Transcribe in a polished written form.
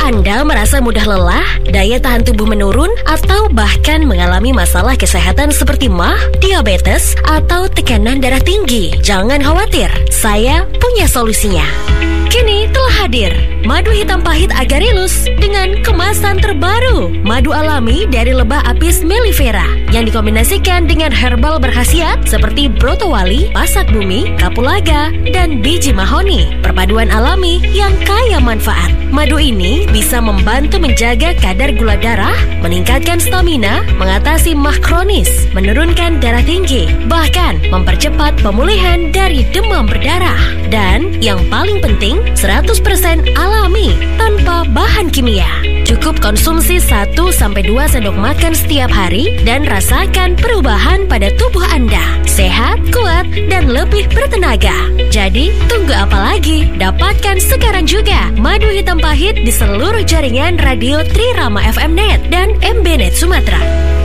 Anda merasa mudah lelah, daya tahan tubuh menurun, atau bahkan mengalami masalah kesehatan seperti MAH, diabetes, atau tekanan darah tinggi? Jangan khawatir, saya punya solusinya. Kini telah hadir madu hitam pahit Agarelus dengan kemasan terbaru. Madu alami dari lebah apis mellifera yang dikombinasikan dengan herbal berkhasiat seperti brotowali, pasak bumi, kapulaga, dan biji mahoni. Perpaduan alami yang kaya manfaat. Madu ini bisa membantu menjaga kadar gula darah, meningkatkan stamina, mengatasi MAH kronis, menurunkan darah tinggi, bahkan mempercepat pemulihan dari demam berdarah. Dan yang paling penting, 100% alami tanpa bahan kimia. Cukup konsumsi 1-2 sendok makan setiap hari dan rasakan perubahan pada tubuh Anda. Sehat, kuat, dan lebih bertenaga. Jadi, tunggu apa lagi? Dapatkan sekarang juga madu hitam pahit di seluruh jaringan radio Trirama FM Net dan MB Net Sumatera.